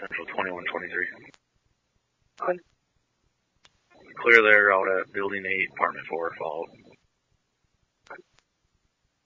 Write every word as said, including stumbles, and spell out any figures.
Central twenty-one twenty-three. Good. Clear there out at Building eight, Apartment four, Fallout.